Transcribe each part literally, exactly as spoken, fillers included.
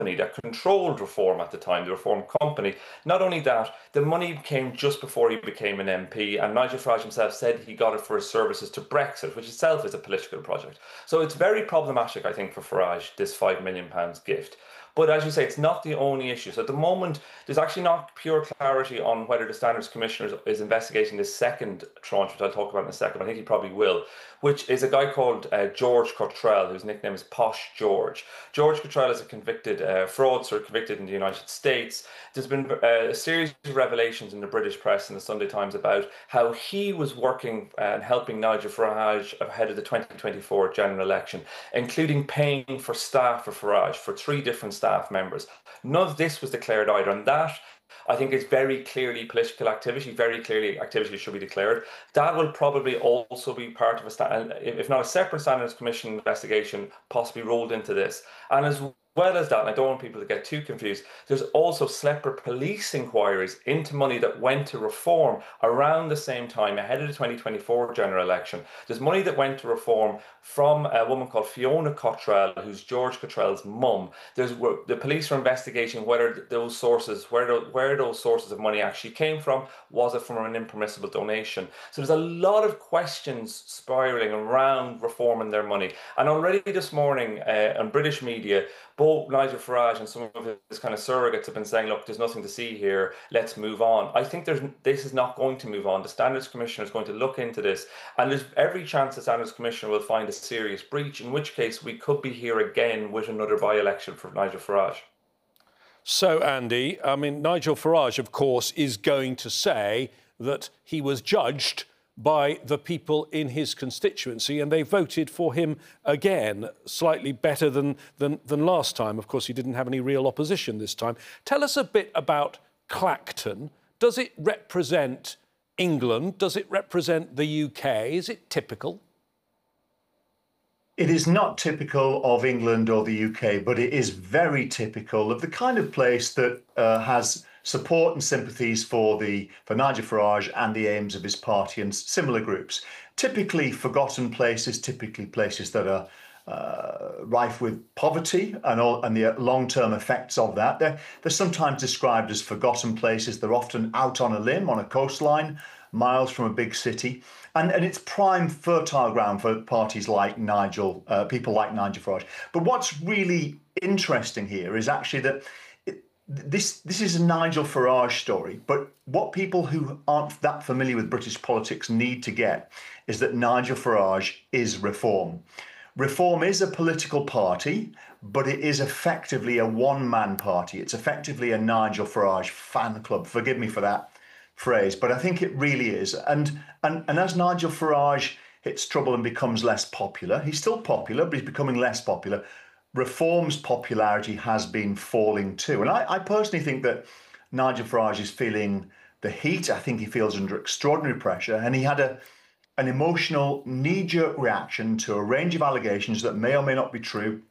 that controlled Reform at the time, the Reform company. Not only that, the money came just before he became an M P, and Nigel Farage himself said he got it for his services to Brexit, which itself is a political project. So it's very problematic, I think, for Farage, this five million pounds gift. But as you say, it's not the only issue. So at the moment, there's actually not pure clarity on whether the Standards Commissioner is investigating this second tranche, which I'll talk about in a second, but I think he probably will, which is a guy called uh, George Cottrell, whose nickname is Posh George. George Cottrell is a convicted uh, fraudster, convicted in the United States. There's been uh, a series of revelations in the British press and the Sunday Times about how he was working and helping Nigel Farage ahead of the twenty twenty-four general election, including paying for staff for Farage, for three different staff members. None of this was declared either, and that, I think, is very clearly political activity, very clearly activity should be declared. That will probably also be part of a, if not a separate Standards Commission investigation, possibly rolled into this. And as well as that, and I don't want people to get too confused, there's also separate police inquiries into money that went to Reform around the same time, ahead of the twenty twenty-four general election. There's money that went to Reform from a woman called Fiona Cottrell, who's George Cottrell's mum. There's the police are investigating whether those sources, where, the, where those sources of money actually came from. Was it from an impermissible donation? So there's a lot of questions spiralling around Reform and their money. And already this morning uh, on British media, both Nigel Farage and some of his kind of surrogates have been saying, look, there's nothing to see here, let's move on. I think there's this is not going to move on. The Standards Commissioner is going to look into this, and there's every chance the Standards Commissioner will find a serious breach, in which case we could be here again with another by-election for Nigel Farage. So, Andy, I mean, Nigel Farage, of course, is going to say that he was judged by the people in his constituency, and they voted for him again, slightly better than, than, than last time. Of course, he didn't have any real opposition this time. Tell us a bit about Clacton. Does it represent England? Does it represent the U K? Is it typical? It is not typical of England or the U K, but it is very typical of the kind of place that uh, has support and sympathies for the for Nigel Farage and the aims of his party and similar groups. Typically forgotten places, typically places that are uh, rife with poverty and all, and the long-term effects of that. They're, they're sometimes described as forgotten places. They're often out on a limb, on a coastline, miles from a big city. And, and it's prime fertile ground for parties like Nigel, uh, people like Nigel Farage. But what's really interesting here is actually that it, this this is a Nigel Farage story. But what people who aren't that familiar with British politics need to get is that Nigel Farage is Reform. Reform is a political party, but it is effectively a one-man party. It's effectively a Nigel Farage fan club. Forgive me for that phrase, but I think it really is. And, and and as Nigel Farage hits trouble and becomes less popular, he's still popular, but he's becoming less popular. Reform's popularity has been falling too. And I, I personally think that Nigel Farage is feeling the heat. I think he feels under extraordinary pressure, and he had a an emotional knee-jerk reaction to a range of allegations that may or may not be true.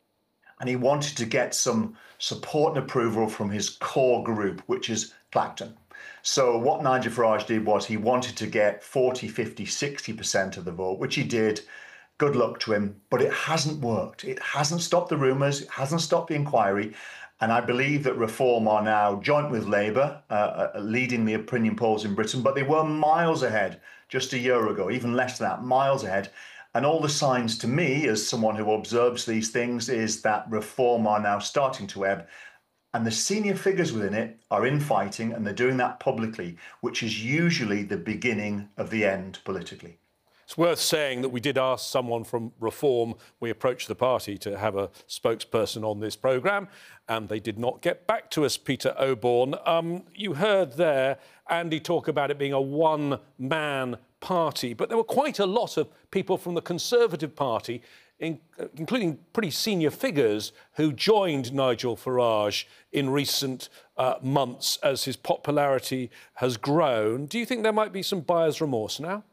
And he wanted to get some support and approval from his core group, which is Clacton. So what Nigel Farage did was he wanted to get forty, fifty, sixty percent of the vote, which he did. Good luck to him, but it hasn't worked. It hasn't stopped the rumours, it hasn't stopped the inquiry. And I believe that Reform are now joint with Labour, uh, leading the opinion polls in Britain, but they were miles ahead just a year ago, even less than that, miles ahead. And all the signs to me, as someone who observes these things, is that Reform are now starting to ebb. And the senior figures within it are infighting, and they're doing that publicly, which is usually the beginning of the end politically. It's worth saying that we did ask someone from Reform. We approached the party to have a spokesperson on this programme, and they did not get back to us, Peter Oborne. Um, you heard there Andy talk about it being a one-man party, but there were quite a lot of people from the Conservative Party, in, including pretty senior figures, who joined Nigel Farage in recent uh, months as his popularity has grown. Do you think there might be some buyer's remorse now?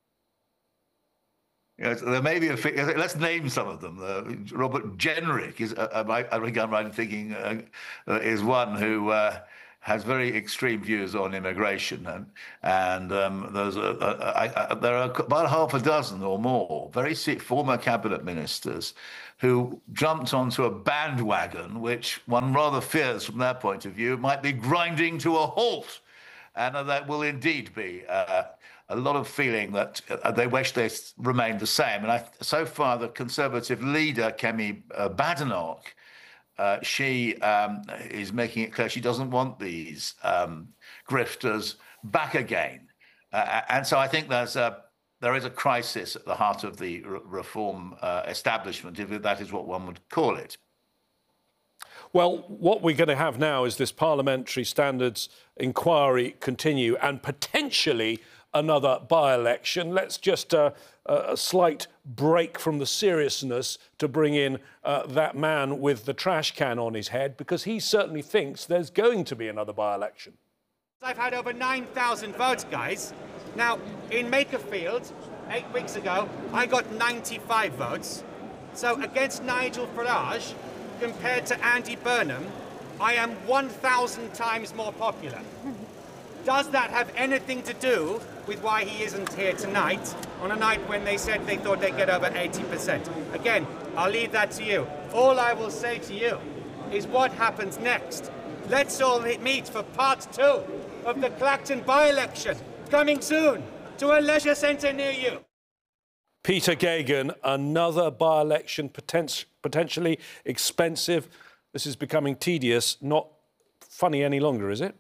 Yes, there may be a figure. Let's name some of them. Uh, Robert Jenrick is, uh, I, I think I'm right in thinking, uh, uh, is one who uh, has very extreme views on immigration, and and um, there's a, a, a, a, there are about half a dozen or more very former cabinet ministers who jumped onto a bandwagon, which one rather fears from their point of view might be grinding to a halt, and that will indeed be uh, a lot of feeling that uh, they wish they remained the same. And I, so far, the Conservative leader, Kemi uh, Badenoch, Uh, she um, is making it clear she doesn't want these um, grifters back again. Uh, and so I think there's a, there is a crisis at the heart of the re reform uh, establishment, if that is what one would call it. Well, what we're going to have now is this parliamentary standards inquiry continue and potentially another by-election. Let's just uh, a slight break from the seriousness to bring in uh, that man with the trash can on his head, because he certainly thinks there's going to be another by-election. I've had over nine thousand votes, guys. Now, in Makerfield, eight weeks ago, I got ninety-five votes. So against Nigel Farage, compared to Andy Burnham, I am one thousand times more popular. Does that have anything to do with why he isn't here tonight, on a night when they said they thought they'd get over eighty percent? Again, I'll leave that to you. All I will say to you is what happens next. Let's all meet for part two of the Clacton by-election, coming soon to a leisure centre near you. Peter Geoghegan, another by-election, poten potentially expensive. This is becoming tedious, not funny any longer, is it?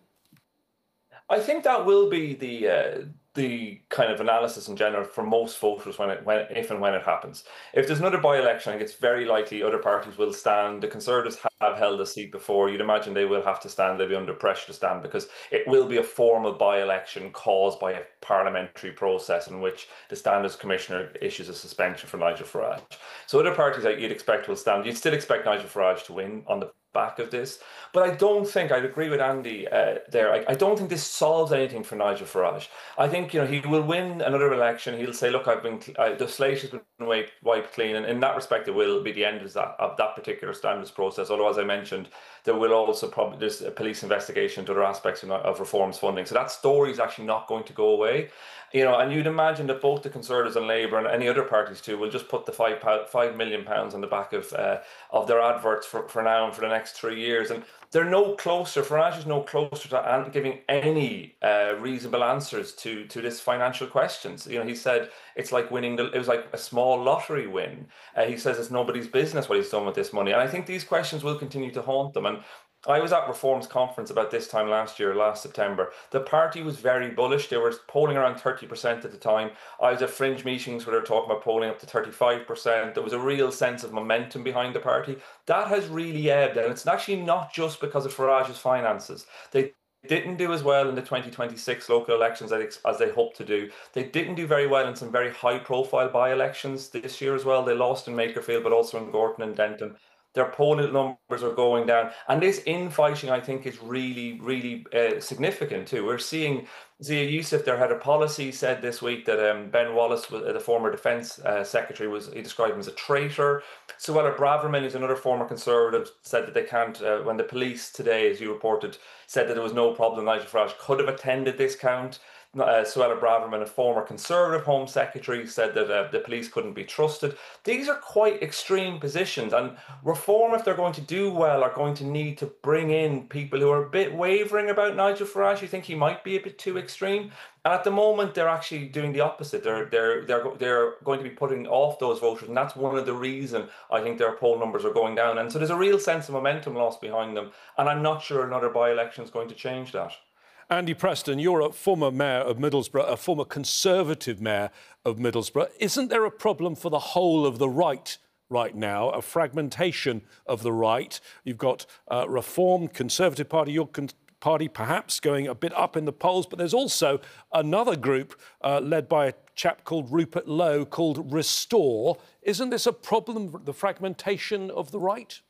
I think that will be the uh, the kind of analysis in general for most voters when it when if and when it happens. If there's another by-election, I think it's very likely other parties will stand. The Conservatives have held a seat before. You'd imagine they will have to stand. They'll be under pressure to stand, because it will be a formal by-election caused by a parliamentary process in which the Standards Commissioner issues a suspension for Nigel Farage. So other parties that you'd expect will stand. You'd still expect Nigel Farage to win on the back of this, but I don't think, I'd agree with Andy uh, there, I, I don't think this solves anything for Nigel Farage. I think, you know, he will win another election. He'll say, look, I've been, uh, the slate has been wiped, wiped clean, and in that respect it will be the end of that, of that particular standards process, although, as I mentioned, there will also probably, there's a police investigation into other aspects of, of reforms funding, so that story is actually not going to go away. You know, and you'd imagine that both the Conservatives and Labour and any other parties too will just put the five five million pounds on the back of uh, of their adverts for, for now and for the next three years, and they're no closer. Farage is no closer to giving any uh, reasonable answers to to this financial questions. You know, he said it's like winning the, it was like a small lottery win. Uh, he says it's nobody's business what he's done with this money, and I think these questions will continue to haunt them. And I was at Reform's conference about this time last year, last September. The party was very bullish. They were polling around thirty percent at the time. I was at fringe meetings where they were talking about polling up to thirty-five percent. There was a real sense of momentum behind the party. That has really ebbed, and it's actually not just because of Farage's finances. They didn't do as well in the twenty twenty-six local elections as they hoped to do. They didn't do very well in some very high-profile by-elections this year as well. They lost in Makerfield, but also in Gorton and Denton. Their polling numbers are going down. And this infighting, I think, is really, really uh, significant too. We're seeing Zia Youssef, their head of policy, said this week that um, Ben Wallace, the former defence uh, secretary, was he described him as a traitor. Suella Braverman, who's another former Conservative, said that they can't, uh, when the police today, as you reported, said that there was no problem, Nigel Farage could have attended this count. Uh, Suella Braverman, a former Conservative Home Secretary, said that uh, the police couldn't be trusted. These are quite extreme positions, and Reform, if they're going to do well, are going to need to bring in people who are a bit wavering about Nigel Farage, who think he might be a bit too extreme. And at the moment, they're actually doing the opposite. They're they're they're they're going to be putting off those voters, and that's one of the reasons I think their poll numbers are going down. And so there's a real sense of momentum lost behind them, and I'm not sure another by-election is going to change that. Andy Preston, you're a former mayor of Middlesbrough, a former Conservative mayor of Middlesbrough. Isn't there a problem for the whole of the right right now, a fragmentation of the right? You've got uh, Reform, Conservative Party, your con party perhaps going a bit up in the polls, but there's also another group uh, led by a chap called Rupert Lowe called Restore. Isn't this a problem, the fragmentation of the right?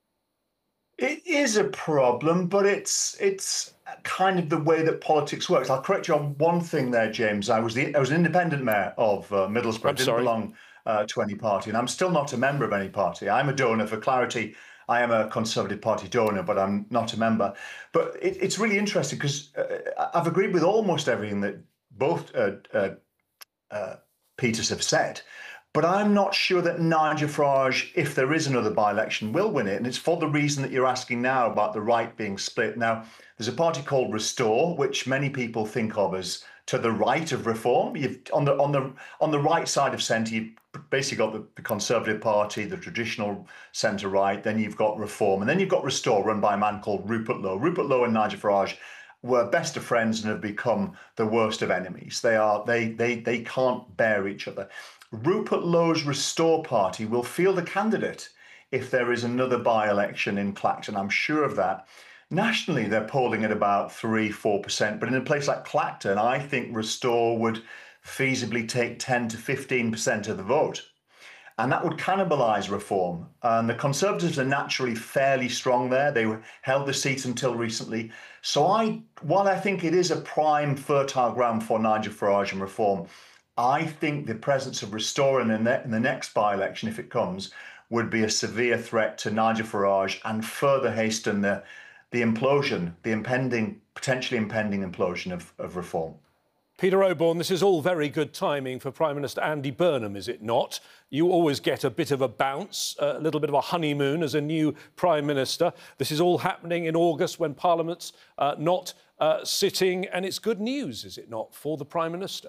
It is a problem, but it's it's kind of the way that politics works. I'll correct you on one thing there, James. I was the I was an independent mayor of uh, Middlesbrough. I didn't belong uh, to any party, and I'm still not a member of any party. I'm a donor, for clarity. I am a Conservative Party donor, but I'm not a member. But it, it's really interesting because uh, I've agreed with almost everything that both uh, uh, uh, Peters have said. But I'm not sure that Nigel Farage, if there is another by-election, will win it. And it's for the reason that you're asking now about the right being split. Now, there's a party called Restore, which many people think of as to the right of Reform. You've on the on the on the right side of centre, you've basically got the, the Conservative Party, the traditional centre right. Then you've got Reform, and then you've got Restore, run by a man called Rupert Lowe. Rupert Lowe and Nigel Farage were best of friends and have become the worst of enemies. They are they they they can't bear each other. Rupert Lowe's Restore Party will field a candidate if there is another by-election in Clacton. I'm sure of that. Nationally, they're polling at about three, four percent. But in a place like Clacton, I think Restore would feasibly take ten to fifteen percent of the vote. And that would cannibalise Reform. And the Conservatives are naturally fairly strong there. They held the seat until recently. So I, while I think it is a prime fertile ground for Nigel Farage and Reform, I think the presence of Restore in the, ne- in the next by-election, if it comes, would be a severe threat to Nigel Farage and further hasten the, the implosion, the impending, potentially impending implosion of, of Reform. Peter Oborne, this is all very good timing for Prime Minister Andy Burnham, is it not? You always get a bit of a bounce, a little bit of a honeymoon as a new Prime Minister. This is all happening in August when Parliament's uh, not uh, sitting, and it's good news, is it not, for the Prime Minister?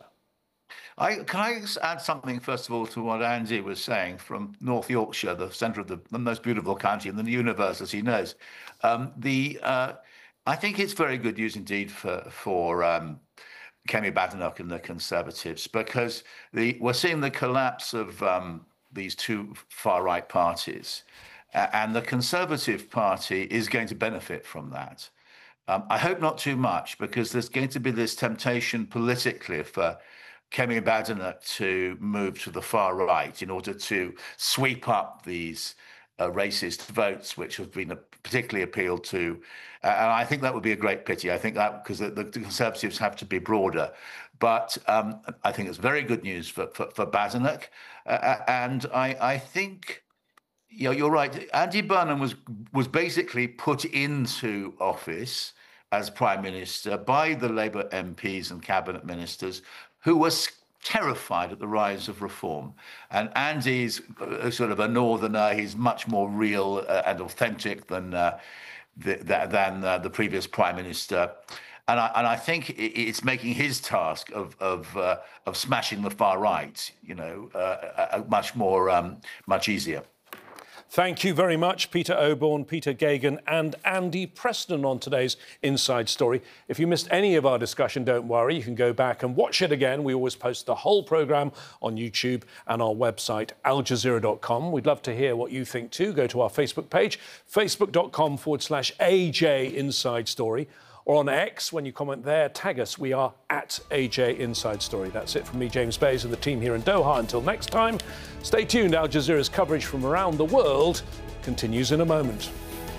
I, can I add something, first of all, to what Andy was saying from North Yorkshire, the centre of the, the most beautiful county in the universe, as he knows. Um, the uh, I think it's very good news indeed for, for um, Kemi Badenoch and the Conservatives, because the, we're seeing the collapse of um, these two far-right parties, uh, and the Conservative Party is going to benefit from that. Um, I hope not too much, because there's going to be this temptation politically for Kemi Badenoch to move to the far right in order to sweep up these uh, racist votes, which have been particularly appealed to. Uh, and I think that would be a great pity. I think that because the, the Conservatives have to be broader. But um, I think it's very good news for, for, for Badenoch. Uh, and I, I think, you know, you're right. Andy Burnham was, was basically put into office as Prime Minister by the Labour M Ps and cabinet ministers who were terrified at the rise of Reform. And Andy's uh, sort of a northerner. He's much more real uh, and authentic than uh, the, the, than uh, the previous Prime Minister. And I, and I think it's making his task of of, uh, of smashing the far right, you know, uh, much more, um, much easier. Thank you very much, Peter Oborne, Peter Geoghegan and Andy Preston on today's Inside Story. If you missed any of our discussion, don't worry. You can go back and watch it again. We always post the whole programme on YouTube and our website, al jazeera dot com. We'd love to hear what you think too. Go to our Facebook page, facebook.com forward slash AJ Inside Story. Or on X, when you comment there, tag us. We are at A J Inside Story. That's it from me, James Bays, and the team here in Doha. Until next time, stay tuned. Al Jazeera's coverage from around the world continues in a moment.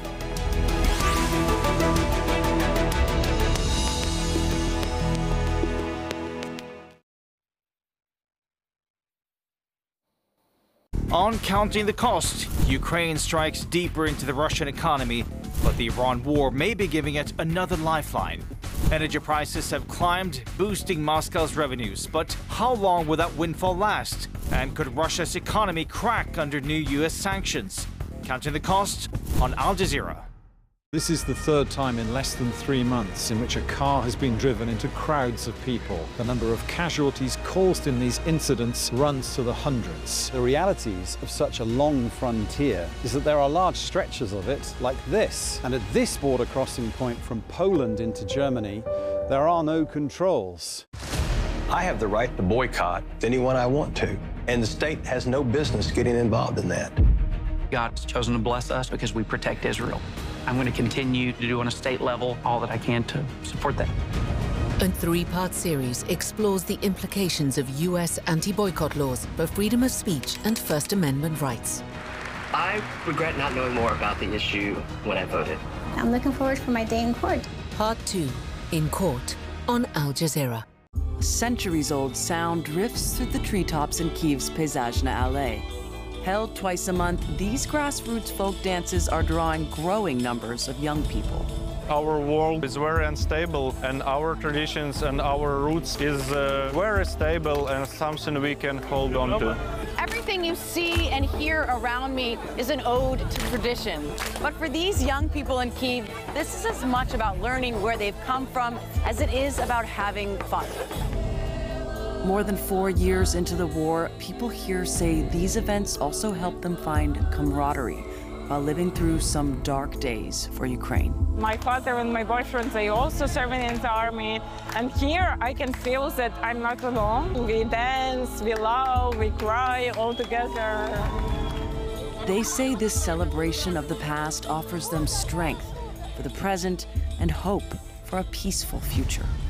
On Counting the Cost, Ukraine strikes deeper into the Russian economy, but the Iran war may be giving it another lifeline. Energy prices have climbed, boosting Moscow's revenues. But how long will that windfall last? And could Russia's economy crack under new U S sanctions? Counting the Cost on Al Jazeera. This is the third time in less than three months in which a car has been driven into crowds of people. The number of casualties caused in these incidents runs to the hundreds. The realities of such a long frontier is that there are large stretches of it like this. And at this border crossing point from Poland into Germany, there are no controls. I have the right to boycott anyone I want to, and the state has no business getting involved in that. God's chosen to bless us because we protect Israel. I'm going to continue to do on a state level all that I can to support that. A three-part series explores the implications of U S anti-boycott laws for freedom of speech and First Amendment rights. I regret not knowing more about the issue when I voted. I'm looking forward for my day in court. Part two, In Court, on Al Jazeera. Centuries-old sound drifts through the treetops in Kyiv's Peyzajna Alley. Held twice a month, these grassroots folk dances are drawing growing numbers of young people. Our world is very unstable, and our traditions and our roots is uh, very stable and something we can hold on to. Everything you see and hear around me is an ode to tradition. But for these young people in Kyiv, this is as much about learning where they've come from as it is about having fun. More than four years into the war, people here say these events also help them find camaraderie while living through some dark days for Ukraine. My father and my boyfriend, they also serving in the army. And here I can feel that I'm not alone. We dance, we love, we cry all together. They say this celebration of the past offers them strength for the present and hope for a peaceful future.